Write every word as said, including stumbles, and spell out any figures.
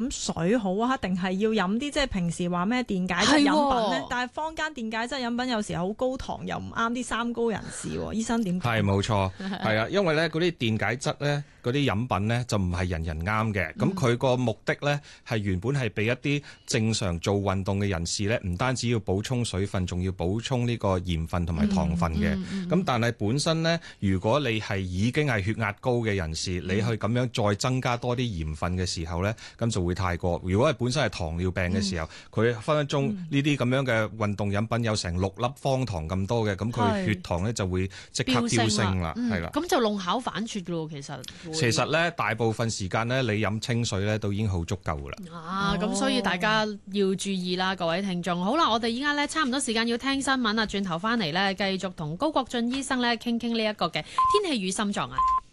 飲水好啊，定係要飲啲即係平時話咩電解質飲品咧？但係坊間電解質飲品有時候好高糖，又唔啱啲三高人士喎。醫生點講？係冇錯，係啊，因為咧嗰啲電解質咧，嗰啲飲品咧就唔係人人啱嘅。咁佢個目的咧係原本係俾一啲正常做運動嘅人士咧，唔單止要補充水分，仲要補充呢個鹽分同埋糖分嘅。咁、嗯嗯嗯、但係本身咧，如果你係已經係血壓高嘅人士，嗯、你去咁樣再增加多啲鹽分嘅時候咧，咁就會太過。如果係本身係糖尿病嘅時候，佢、嗯、分分鐘呢啲咁樣嘅運動飲品有成六粒方糖咁多嘅，咁佢血糖咧就會即刻飆升啦，係啦。咁、嗯、就弄巧反拙㗎喎，其實。其實咧，大部分時間咧，你飲清水咧都已經好足夠㗎啦。啊，咁、哦、所以大家要注意啦，各位聽眾。好啦，我哋依家咧差唔多時間要聽新聞啦，轉頭翻嚟咧繼續同高國俊醫生咧傾傾呢一個嘅天氣與心臟啊。